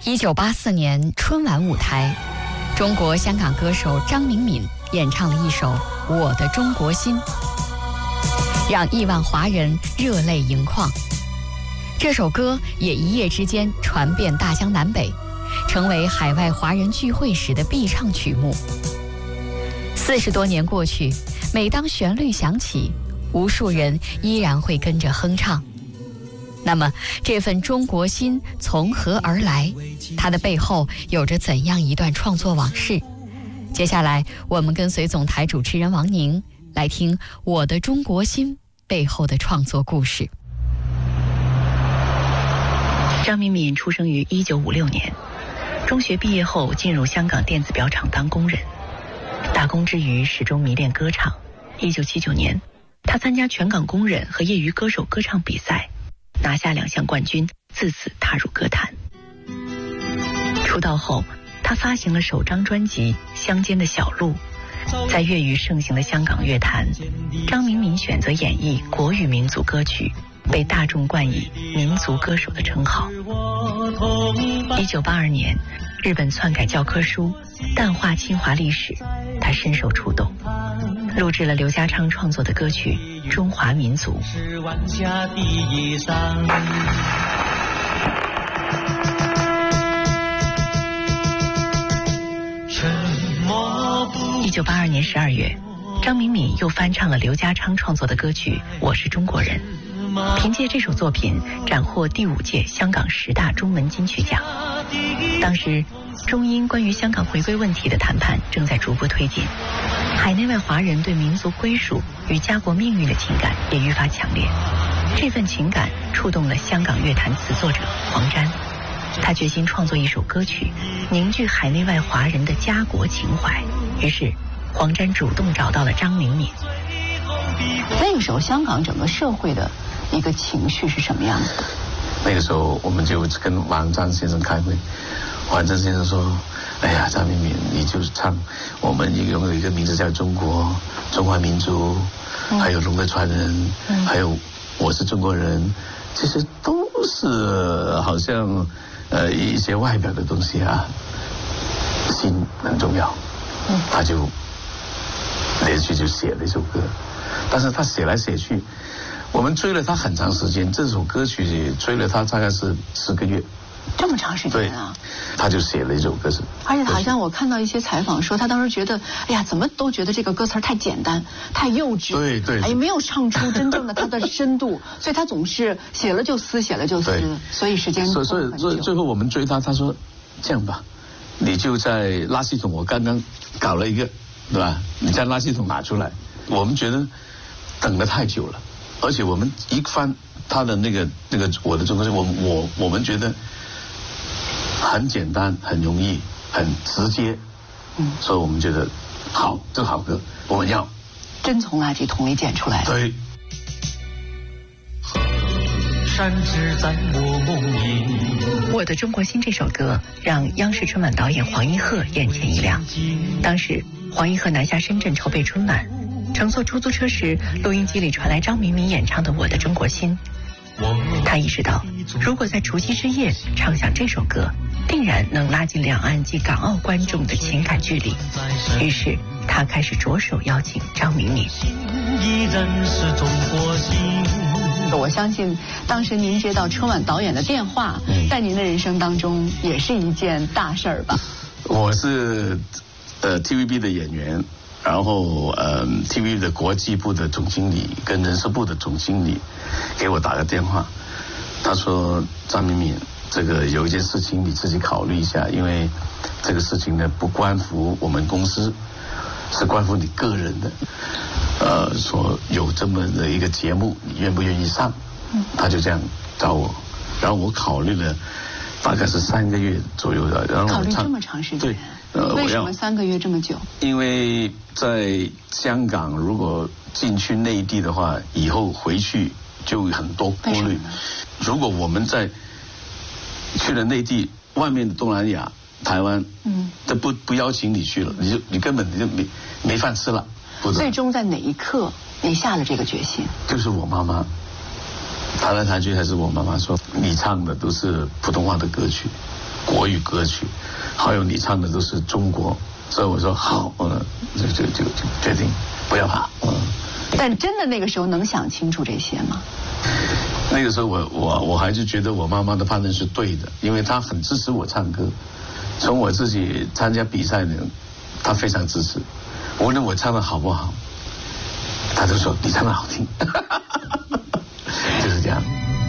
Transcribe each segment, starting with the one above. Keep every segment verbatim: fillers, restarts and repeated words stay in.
一九八四年春晚舞台，中国香港歌手张明敏演唱了一首《我的中国心》，让亿万华人热泪盈眶。这首歌也一夜之间传遍大江南北，成为海外华人聚会时的必唱曲目。四十多年过去，每当旋律响起，无数人依然会跟着哼唱。那么，这份中国心从何而来？它的背后有着怎样一段创作往事？接下来，我们跟随总台主持人王宁来听《我的中国心》背后的创作故事。 张明敏出生于一九五六年，中学毕业后进入香港电子表厂当工人，打工之余始终迷恋歌唱。一九七九年，他参加全港工人和业余歌手歌唱比赛，拿下两项冠军，自此踏入歌坛。出道后，他发行了首张专辑《乡间的小路》。在粤语盛行的香港乐坛，张明敏选择演绎国语民族歌曲，被大众冠以民族歌手的称号。一九八二年，日本篡改教科书，淡化侵华历史，他深受触动，录制了刘家昌创作的歌曲《中华民族》。一九八二年十二月，张明敏又翻唱了刘家昌创作的歌曲《我是中国人》，凭借这首作品斩获第五届香港十大中文金曲奖。当时，中英关于香港回归问题的谈判正在逐步推进，海内外华人对民族归属与家国命运的情感也愈发强烈。这份情感触动了香港乐坛词作者黄沾，他决心创作一首歌曲，凝聚海内外华人的家国情怀。于是，黄沾主动找到了张明敏。 那个时候，香港整个社会的一个情绪是什么样子的？ 那个时候，我们就跟王张先生开会，王张先生说：“哎呀，张明敏，你就是唱我们一个有一个名字叫中国中华民族，嗯、还有龙的传人，嗯、还有我是中国人，其实都是好像呃一些外表的东西啊，心很重要。”嗯、他就连续就写了一首歌，但是他写来写去，我们追了他很长时间，这首歌曲追了他大概是十个月。 这么长时间啊！ 他就写了一首歌词， 而且好像我看到一些采访说，他当时觉得，哎呀，怎么都觉得这个歌词太简单、太幼稚， 对对， 哎，没有唱出真正的他的深度，所以他总是写了就撕，写了就撕，所以时间所以所以所以最后我们追他，他说这样吧，你就在垃圾桶，我刚刚搞了一个，对吧？你在垃圾桶拿出来，我们觉得等得太久了，而且我们一翻他的那个那个我的中国，我我我们觉得很简单、很容易、很直接，嗯，所以我们觉得好，这好歌我们要。 真从垃圾桶里捡出来的。 对。 山只在我梦里。我的中国心这首歌让央视春晚导演黄一鹤眼前一亮。当时黄一鹤南下深圳筹备春晚，乘坐出租车时，录音机里传来张明敏演唱的《我的中国心》。他意识到，如果在除夕之夜唱响这首歌，定然能拉近两岸及港澳观众的情感距离。于是，他开始着手邀请张明敏。依然是中国心。 我相信，当时您接到春晚导演的电话，嗯、在您的人生当中也是一件大事儿吧？ 我是呃 T V B 的演员。然后，呃 ，T V B 的国际部的总经理跟人事部的总经理给我打个电话，他说：“张明敏，这个有一件事情你自己考虑一下，因为这个事情呢不关乎我们公司，是关乎你个人的。呃，说有这么的一个节目，你愿不愿意上？”嗯，他就这样找我，然后我考虑了大概是三个月左右的，然后我考虑这么长时间。 对。 呃，为什么三个月这么久？ 因为在香港，如果进去内地的话，以后回去就很多顾虑。如果我们在去了内地，外面的东南亚、台湾，嗯，都不不邀请你去了，你就你根本你就没没饭吃了。 最终在哪一刻你下了这个决心？ 就是我妈妈，谈来谈去还是我妈妈说，你唱的都是普通话的歌曲。 国语歌曲，还有你唱的都是中国，所以我说好，嗯，就就就就决定不要怕，嗯。 但真的那个时候能想清楚这些吗？ 那个时候我我我还是觉得我妈妈的判断是对的，因为她很支持我唱歌。从我自己参加比赛呢，她非常支持，无论我唱的好不好，她都说你唱的好听，就是这样。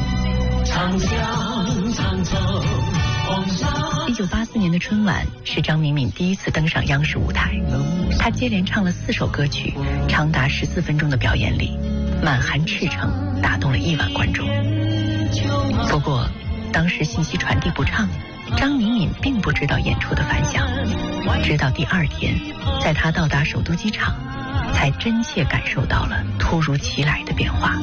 一九八四年的春晚是张明敏第一次登上央视舞台，她接连唱了四首歌曲，长达十四分钟的表演里，满含赤诚，打动了亿万观众。不过，当时信息传递不畅，张明敏并不知道演出的反响，直到第二天，在她到达首都机场，才真切感受到了突如其来的变化。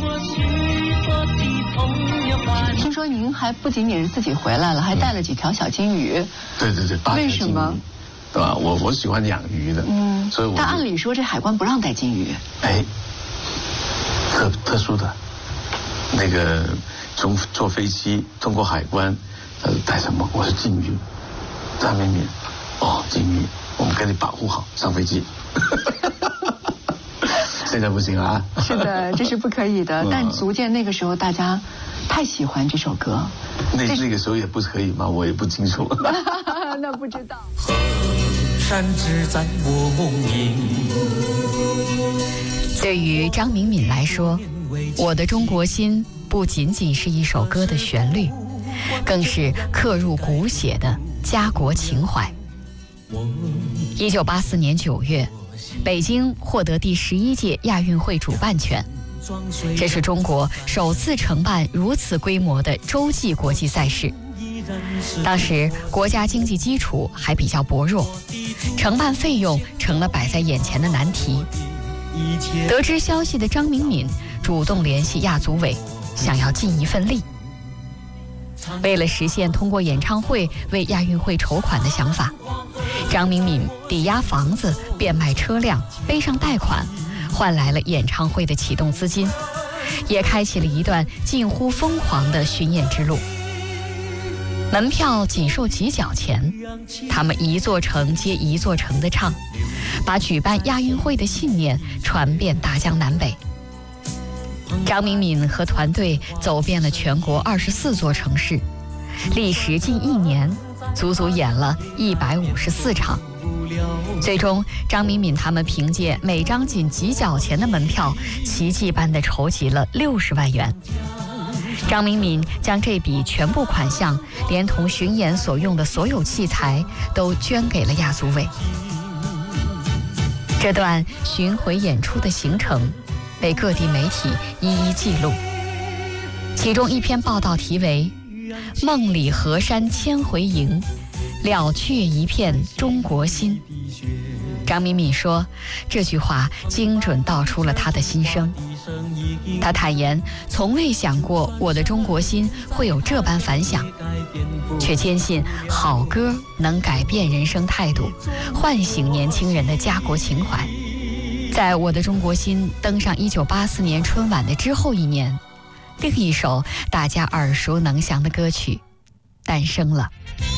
听说您还不仅仅是自己回来了，还带了几条小金鱼。 对对对，八条金鱼。 为什么？ 对吧？我我喜欢养鱼的，嗯，所以我。 但按理说这海关不让带金鱼。 哎，特特殊的，那个从坐飞机通过海关，他说带什么？我是金鱼，张明敏，哦，金鱼，我们给你保护好，上飞机。现在不行啊！ 是的，这是不可以的。但足见那个时候大家太喜欢这首歌。 那那个时候也不可以吗？我也不清楚。 那不知道。 河山只在我梦萦。 对于张明敏来说，我的中国心不仅仅是一首歌的旋律，更是刻入骨血的家国情怀。一九八四年九月，北京获得第十一届亚运会主办权，这是中国首次承办如此规模的洲际国际赛事。当时国家经济基础还比较薄弱，承办费用成了摆在眼前的难题。得知消息的张明敏主动联系亚组委，想要尽一份力。为了实现通过演唱会为亚运会筹款的想法，张明敏抵押房子、变卖车辆、背上贷款，换来了演唱会的启动资金，也开启了一段近乎疯狂的巡演之路。门票仅售几角钱，他们一座城接一座城的唱，把举办亚运会的信念传遍大江南北。张明敏和团队走遍了全国二十四座城市，历时近一年，足足演了一百五十四场。最终，张明敏他们凭借每张仅几角钱的门票，奇迹般地筹集了六十万元。张明敏将这笔全部款项，连同巡演所用的所有器材，都捐给了亚组委。这段巡回演出的行程，被各地媒体一一记录。其中一篇报道题为《梦里河山千回迎，了却一片中国心》。张明敏说，这句话精准道出了他的心声。他坦言，从未想过我的中国心会有这般反响，却坚信好歌能改变人生态度，唤醒年轻人的家国情怀。在我的中国心登上一九八四年春晚的之后一年，另一首大家耳熟能详的歌曲诞生了。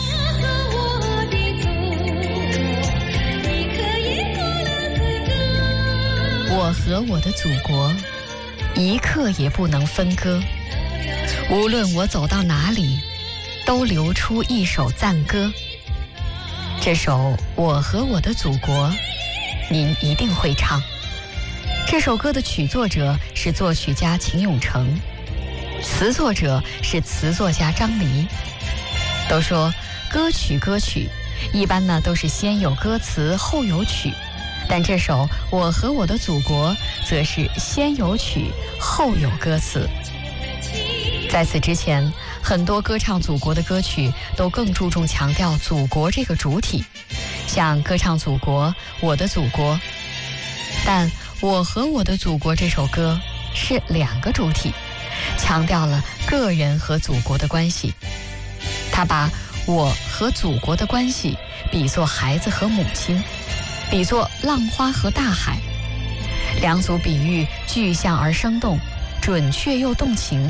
我和我的祖国一刻也不能分割，无论我走到哪里，都流出一首赞歌。这首《我和我的祖国》您一定会唱。这首歌的曲作者是作曲家秦永成，词作者是词作家张黎。都说歌曲歌曲一般呢都是先有歌词后有曲，但这首《我和我的祖国》则是先有曲后有歌词。在此之前，很多歌唱祖国的歌曲都更注重强调祖国这个主体，像歌唱祖国、我的祖国。但《我和我的祖国》这首歌是两个主体，强调了个人和祖国的关系。他把我和祖国的关系比作孩子和母亲，比作浪花和大海，两组比喻具象而生动，准确又动情，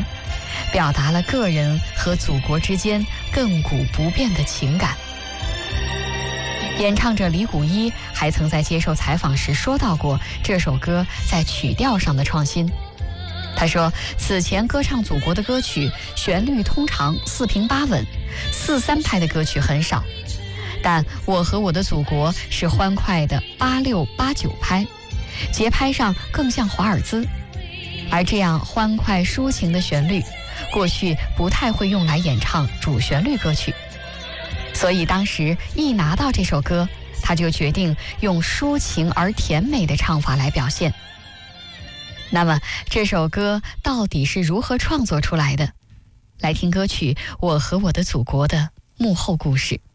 表达了个人和祖国之间亘古不变的情感。演唱者李谷一还曾在接受采访时说到过这首歌在曲调上的创新。他说，此前歌唱祖国的歌曲旋律通常四平八稳，四三拍的歌曲很少，但我和我的祖国是欢快的八六八九拍，节拍上更像华尔兹。而这样欢快抒情的旋律，过去不太会用来演唱主旋律歌曲，所以当时一拿到这首歌，他就决定用抒情而甜美的唱法来表现。那么这首歌到底是如何创作出来的？来听歌曲《我和我的祖国》的幕后故事。